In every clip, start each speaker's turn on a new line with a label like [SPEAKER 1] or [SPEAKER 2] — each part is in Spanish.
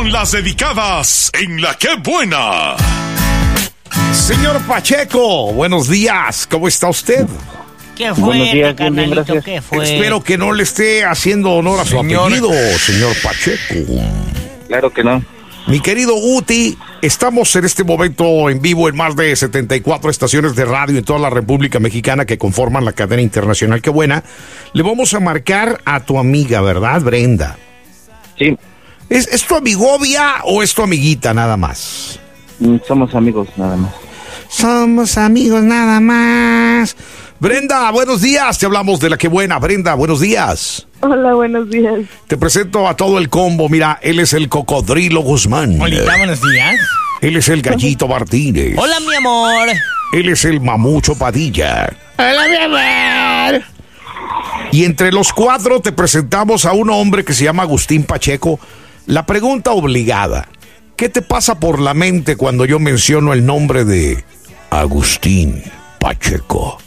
[SPEAKER 1] con las dedicadas en La Qué Buena.
[SPEAKER 2] Señor Pacheco, buenos días. ¿Cómo está usted?
[SPEAKER 3] ¿Qué fue, carnalito? ¿Qué fue?
[SPEAKER 2] Espero que no le esté haciendo honor a su apellido, señor Pacheco.
[SPEAKER 4] Claro que no.
[SPEAKER 2] Mi querido Guti, estamos en este momento en vivo en más de 74 estaciones de radio en toda la República Mexicana que conforman la cadena internacional. Qué buena. Le vamos a marcar a tu amiga, ¿verdad, Brenda?
[SPEAKER 4] Sí.
[SPEAKER 2] ¿Es tu amigovia o es tu amiguita nada más?
[SPEAKER 4] Somos amigos nada más.
[SPEAKER 2] Somos amigos nada más. Brenda, buenos días. Te hablamos de La Qué Buena. Brenda, buenos días.
[SPEAKER 5] Hola, buenos días.
[SPEAKER 2] Te presento a todo el combo. Mira, él es el Cocodrilo Guzmán.
[SPEAKER 3] Hola, buenos días.
[SPEAKER 2] Él es el Gallito Martínez.
[SPEAKER 3] Hola, mi amor.
[SPEAKER 2] Él es el Mamucho Padilla.
[SPEAKER 3] Hola, mi amor.
[SPEAKER 2] Y entre los cuatro te presentamos a un hombre que se llama Agustín Pacheco. La pregunta obligada: ¿qué te pasa por la mente cuando yo menciono el nombre de Agustín Pacheco?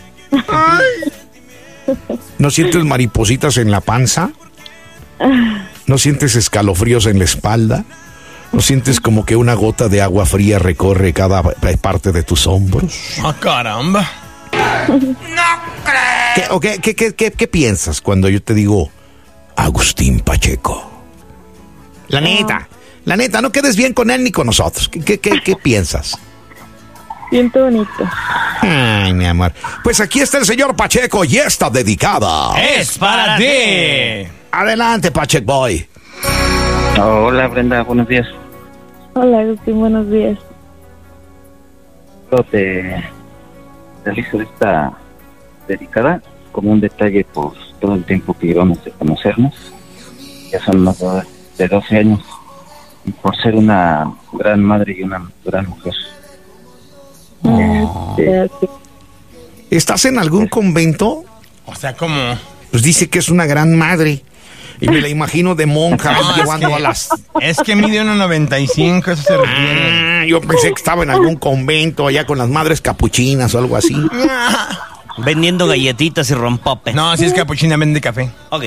[SPEAKER 2] ¿No sientes maripositas en la panza? ¿No sientes escalofríos en la espalda? ¿No sientes como que una gota de agua fría recorre cada parte de tus hombros?
[SPEAKER 3] ¡Ah, caramba!
[SPEAKER 2] No creo. ¿Qué piensas cuando yo te digo Agustín Pacheco? La neta, no quedes bien con él ni con nosotros. ¿Qué piensas?
[SPEAKER 5] Siento bonito.
[SPEAKER 2] Ay, mi amor. Pues aquí está el señor Pacheco y esta dedicada
[SPEAKER 3] ¡es para ti!
[SPEAKER 2] Adelante, Pacheco Boy.
[SPEAKER 4] Hola, Brenda, buenos días.
[SPEAKER 5] Hola, Agustín, buenos días.
[SPEAKER 4] Yo te realizo esta dedicada como un detalle por todo el tiempo que llevamos de conocernos. Ya son más de 12 años. Y por ser una gran madre y una gran mujer.
[SPEAKER 5] Gracias.
[SPEAKER 2] ¿Estás en algún convento?
[SPEAKER 3] O sea, ¿cómo?
[SPEAKER 2] Pues dice que es una gran madre. Y me la imagino de monja llevando a las...
[SPEAKER 3] Es que mide 1.95, eso se refiere.
[SPEAKER 2] Yo pensé que estaba en algún convento allá con las madres capuchinas o algo así.
[SPEAKER 6] Vendiendo galletitas y rompope.
[SPEAKER 3] No, si es capuchina, vende café.
[SPEAKER 6] Ok.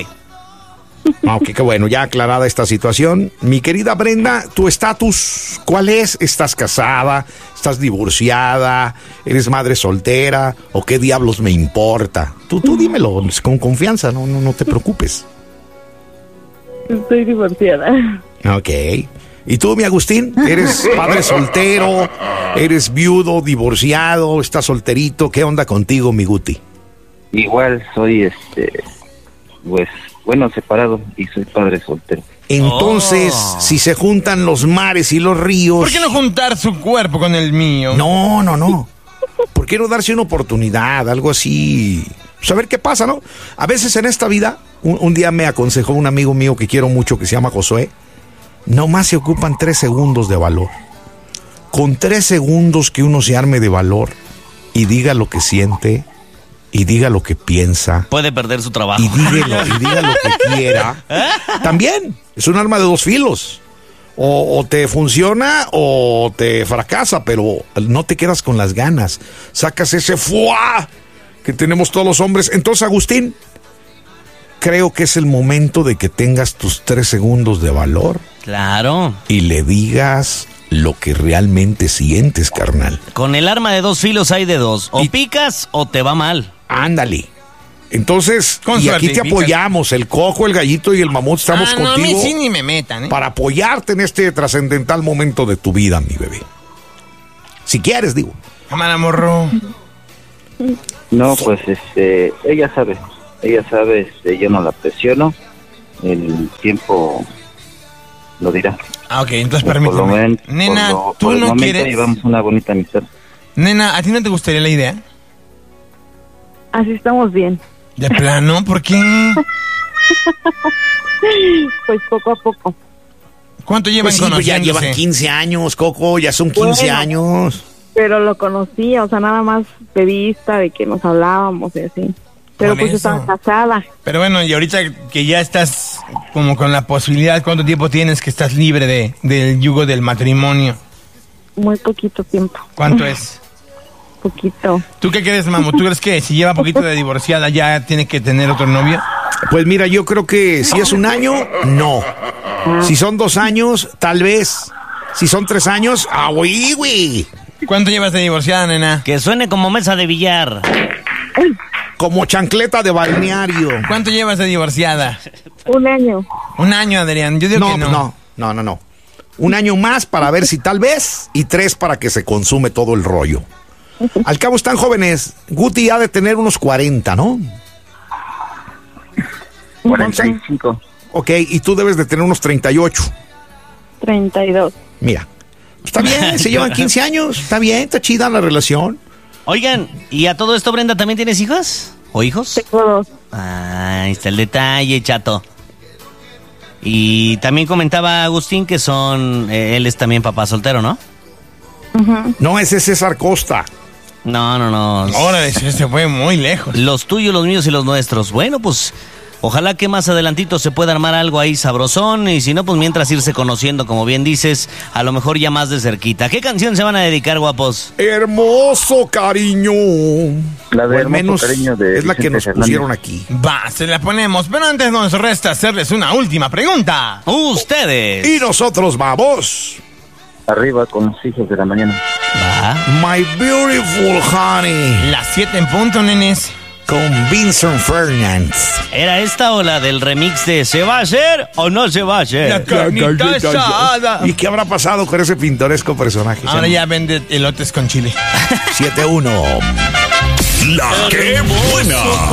[SPEAKER 2] Ok, qué bueno, ya aclarada esta situación. Mi querida Brenda, ¿tu estatus cuál es? ¿Estás casada? ¿Estás divorciada? ¿Eres madre soltera? ¿O qué diablos me importa? Tú dímelo con confianza, no te preocupes.
[SPEAKER 5] Estoy divorciada.
[SPEAKER 2] Ok. ¿Y tú, mi Agustín? ¿Eres padre soltero? ¿Eres viudo, divorciado? ¿Estás solterito? ¿Qué onda contigo, mi Guti?
[SPEAKER 4] Igual soy, pues, bueno, separado y soy padre soltero.
[SPEAKER 2] Entonces, si se juntan los mares y los ríos...
[SPEAKER 3] ¿Por qué no juntar su cuerpo con el mío?
[SPEAKER 2] No. ¿Por qué no darse una oportunidad? Algo así... Saber qué pasa, ¿no? A veces en esta vida, un día me aconsejó un amigo mío que quiero mucho, que se llama Josué, nomás se ocupan 3 segundos de valor. Con 3 segundos que uno se arme de valor y diga lo que siente... y diga lo que piensa,
[SPEAKER 6] puede perder su trabajo.
[SPEAKER 2] y diga lo que quiera. También es un arma de 2 filos. O te funciona o te fracasa, pero no te quedas con las ganas. Sacas ese ¡fuá! Que tenemos todos los hombres. Entonces, Agustín, creo que es el momento de que tengas tus 3 segundos de valor.
[SPEAKER 6] Claro.
[SPEAKER 2] Y le digas lo que realmente sientes, carnal.
[SPEAKER 6] Con el arma de 2 filos hay de 2. O picas o te va mal.
[SPEAKER 2] Ándale. Entonces,
[SPEAKER 3] Con
[SPEAKER 2] y
[SPEAKER 3] suerte,
[SPEAKER 2] aquí te
[SPEAKER 3] picas.
[SPEAKER 2] apoyamos, el Cojo, el Gallito y el Mamut, estamos
[SPEAKER 3] no, a mí
[SPEAKER 2] contigo
[SPEAKER 3] sí ni me metan,
[SPEAKER 2] para apoyarte en este trascendental momento de tu vida, mi bebé. Si quieres, digo.
[SPEAKER 3] Cámara, morro.
[SPEAKER 4] No, pues, ella sabe, yo no la presiono, el tiempo lo dirá.
[SPEAKER 3] Ah, ok, entonces
[SPEAKER 4] Por lo
[SPEAKER 3] permíteme.
[SPEAKER 4] menos,
[SPEAKER 3] Nena,
[SPEAKER 4] por
[SPEAKER 3] ¿tú
[SPEAKER 4] el
[SPEAKER 3] no
[SPEAKER 4] momento
[SPEAKER 3] quieres?
[SPEAKER 4] llevamos una bonita amistad.
[SPEAKER 3] Nena, ¿a ti no te gustaría la idea?
[SPEAKER 5] Así estamos bien.
[SPEAKER 3] ¿De plano? ¿Por qué?
[SPEAKER 5] Pues poco a poco.
[SPEAKER 3] ¿Cuánto llevan
[SPEAKER 2] Pues sí, pues ya
[SPEAKER 3] conociéndose?
[SPEAKER 2] llevan 15 años, Coco, ya son 15
[SPEAKER 5] Bueno.
[SPEAKER 2] años.
[SPEAKER 5] Pero lo conocía, o sea, nada más de vista, de que nos hablábamos y así. Pero
[SPEAKER 3] Por
[SPEAKER 5] pues
[SPEAKER 3] eso.
[SPEAKER 5] estaba casada.
[SPEAKER 3] Pero bueno, y ahorita que ya estás como con la posibilidad, ¿cuánto tiempo tienes que estás libre del yugo del matrimonio?
[SPEAKER 5] Muy poquito tiempo.
[SPEAKER 3] ¿Cuánto es?
[SPEAKER 5] Poquito.
[SPEAKER 3] ¿Tú qué crees, Mamo? ¿Tú crees que si lleva poquito de divorciada ya tiene que tener otro novio?
[SPEAKER 2] Pues mira, yo creo que si es un año, no. Si son 2 años, tal vez. Si son 3 años, güey.
[SPEAKER 3] ¿Cuánto llevas de divorciada, nena?
[SPEAKER 6] Que suene como mesa de billar.
[SPEAKER 2] Como chancleta de balneario.
[SPEAKER 3] ¿Cuánto llevas de divorciada?
[SPEAKER 5] 1 año.
[SPEAKER 3] 1 año, Adrián. Yo digo que no.
[SPEAKER 2] No. 1 año más para ver si tal vez, y 3 para que se consume todo el rollo. Al cabo están jóvenes. Guti ha de tener unos 40, ¿no?
[SPEAKER 4] 45.
[SPEAKER 2] Ok, y tú debes de tener unos 38.
[SPEAKER 5] 32.
[SPEAKER 2] Mira, está bien, se llevan 15 años. Está bien, está chida la relación.
[SPEAKER 6] Oigan, ¿y a todo esto, Brenda, también tienes hijas? ¿O hijos?
[SPEAKER 5] Tengo 2.
[SPEAKER 6] Ah, ahí está el detalle, chato. Y también comentaba Agustín que él es también papá soltero, ¿no?
[SPEAKER 2] No, ese es César Costa.
[SPEAKER 6] No.
[SPEAKER 3] Órale, se fue muy lejos.
[SPEAKER 6] Los tuyos, los míos y los nuestros. Bueno, pues ojalá que más adelantito se pueda armar algo ahí sabrosón. Y si no, pues mientras irse conociendo, como bien dices, a lo mejor ya más de cerquita. ¿Qué canción se van a dedicar, guapos?
[SPEAKER 2] Hermoso cariño.
[SPEAKER 4] La de
[SPEAKER 2] O al
[SPEAKER 4] Hermoso
[SPEAKER 2] menos
[SPEAKER 4] Cariño de
[SPEAKER 2] es la que
[SPEAKER 4] Vicente
[SPEAKER 2] nos
[SPEAKER 4] Fernández.
[SPEAKER 2] pusieron aquí.
[SPEAKER 3] Va, se la ponemos. Pero antes nos resta hacerles una última pregunta.
[SPEAKER 6] Ustedes.
[SPEAKER 2] Y nosotros vamos.
[SPEAKER 4] Arriba con los hijos de la mañana.
[SPEAKER 6] Va.
[SPEAKER 2] My Beautiful Honey.
[SPEAKER 3] Las 7 en punto, nenes.
[SPEAKER 2] Con Vincent Fernández.
[SPEAKER 6] ¿Era esta o la del remix de ¿se va a hacer o no se va a hacer?
[SPEAKER 3] La carnita asada.
[SPEAKER 2] ¿Y qué habrá pasado con ese pintoresco personaje?
[SPEAKER 3] Ahora ya vende elotes con chile.
[SPEAKER 2] 7-1.
[SPEAKER 1] La que buena.